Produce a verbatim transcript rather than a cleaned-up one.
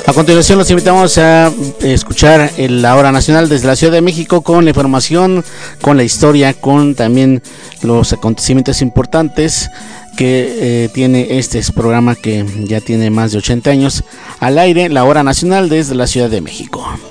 A continuación los invitamos a escuchar la hora nacional desde la Ciudad de México con la información, con la historia, con también los acontecimientos importantes que eh, tiene este programa que ya tiene más de ochenta años al aire, la hora nacional desde la Ciudad de México.